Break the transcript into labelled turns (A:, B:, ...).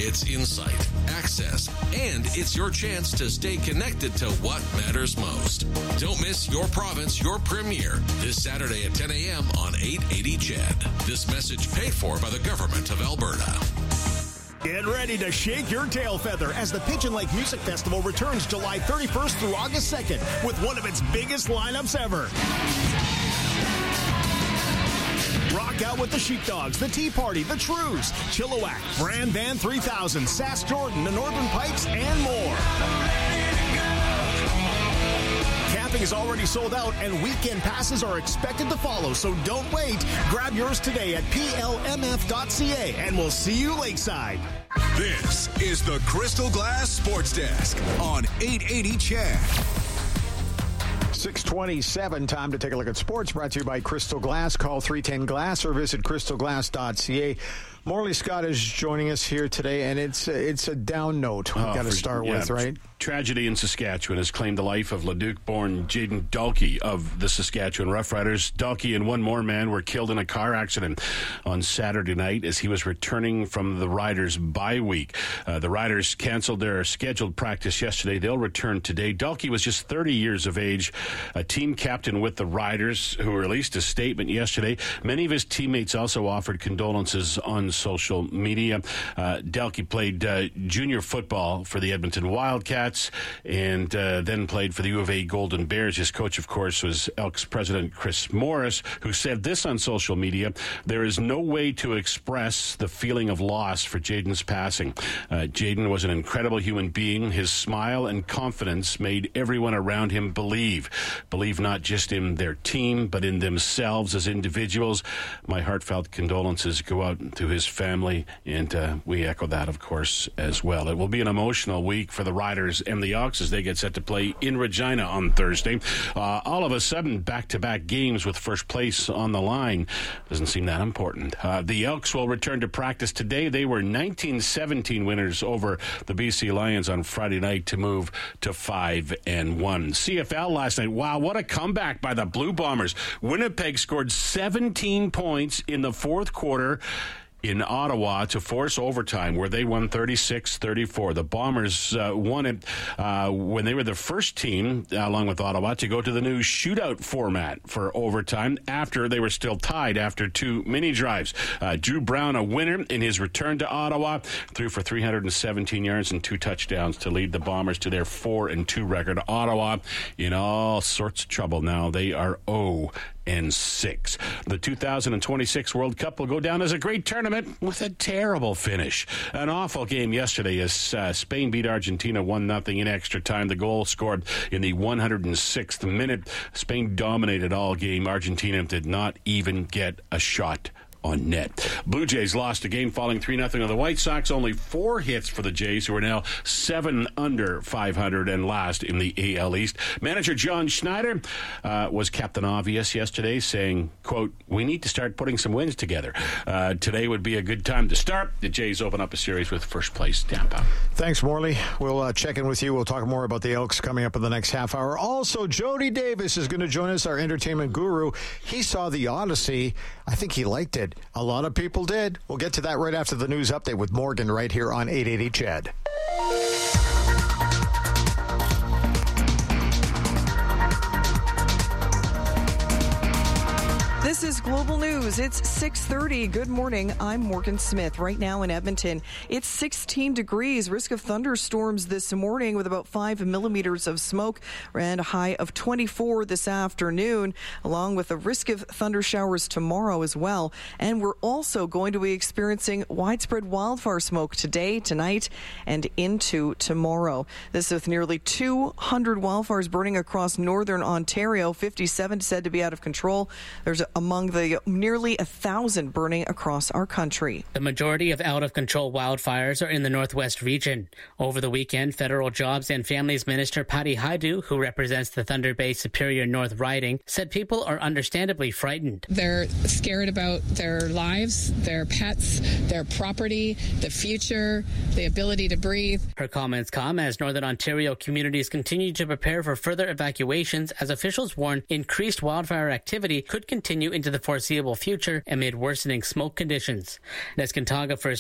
A: It's insight, access, and it's your chance to stay connected to what matters most. Don't miss Your Province, Your Premier this Saturday at 10 a.m. on 880 CHED. This message paid for by the Government of Alberta.
B: Get ready to shake your tail feather as the Pigeon Lake Music Festival returns July 31st through August 2nd with one of its biggest lineups ever. Rock out with the Sheepdogs, the Tea Party, the Trues, Chilliwack, Brand Van 3000, Sass Jordan, the Northern Pikes, and more. Camping is already sold out, and weekend passes are expected to follow, so don't wait. Grab yours today at plmf.ca, and we'll see you lakeside.
C: This is the Crystal Glass Sports Desk on 880 CHED.
D: 6:27, time to take a look at sports, brought to you by Crystal Glass. Call 310-GLASS or visit crystalglass.ca. Morley Scott is joining us here today, and it's a down note we've got to start with, right?
E: Tragedy in Saskatchewan has claimed the life of Leduc-born Jaden Dalkey of the Saskatchewan Roughriders. Dalkey and one more man were killed in a car accident on Saturday night as he was returning from the Riders' bye week. The Riders canceled their scheduled practice yesterday. They'll return today. Dalkey was just 30 years of age, a team captain with the Riders, who released a statement yesterday. Many of his teammates also offered condolences on social media. Dalkey played junior football for the Edmonton Wildcats and then played for the U of A Golden Bears. His coach, of course, was Elks president Chris Morris, who said this on social media: "There is no way to express the feeling of loss for Jaden's passing. Jaden was an incredible human being. His smile and confidence made everyone around him believe not just in their team, but in themselves as individuals. My heartfelt condolences go out to his family," and we echo that, of course, as well. It will be an emotional week for the Riders and the Elks as they get set to play in Regina on Thursday. All of a sudden, back-to-back games with first place on the line doesn't seem that important. The Elks will return to practice today. They were 19-17 winners over the BC Lions on Friday night to move to 5-1. CFL last night. Wow, what a comeback by the Blue Bombers. Winnipeg scored 17 points in the fourth quarter in Ottawa to force overtime, where they won 36-34. The Bombers won it when they were the first team, along with Ottawa, to go to the new shootout format for overtime after they were still tied after two mini drives. Drew Brown, a winner in his return to Ottawa, threw for 317 yards and 2 touchdowns to lead the Bombers to their 4-2 record. Ottawa in all sorts of trouble now. They are 0-6. The 2026 World Cup will go down as a great tournament with a terrible finish. An awful game yesterday as Spain beat Argentina 1-0 in extra time. The goal scored in the 106th minute. Spain dominated all game. Argentina did not even get a shot on net. Blue Jays lost a game, falling 3-0 to the White Sox. Only 4 hits for the Jays, who are now 7 under 500 and last in the AL East. Manager John Schneider was Captain Obvious yesterday, saying, quote, "We need to start putting some wins together. Today would be a good time to start." The Jays open up a series with first place Tampa.
D: Thanks, Morley. We'll check in with you. We'll talk more about the Elks coming up in the next half hour. Also, Jody Davis is going to join us, our entertainment guru. He saw the Odyssey. I think he liked it. A lot of people did. We'll get to that right after the news update with Morgan right here on 880 CHED.
F: This is Global News. It's 6:30. Good morning. I'm Morgan Smith. Right now in Edmonton, it's 16 degrees. Risk of thunderstorms this morning with about 5 millimeters of smoke and a high of 24 this afternoon, along with a risk of thunder showers tomorrow as well. And we're also going to be experiencing widespread wildfire smoke today, tonight, and into tomorrow. This with nearly 200 wildfires burning across northern Ontario, 57 said to be out of control. There's among the nearly 1,000 burning across our country.
G: The majority of out-of-control wildfires are in the Northwest region. Over the weekend, Federal Jobs and Families Minister Patty Hajdu, who represents the Thunder Bay Superior North riding, said people are understandably frightened.
H: They're scared about their lives, their pets, their property, the future, the ability to breathe.
G: Her comments come as Northern Ontario communities continue to prepare for further evacuations as officials warn increased wildfire activity could continue into the foreseeable future amid worsening smoke conditions. Neskantaga First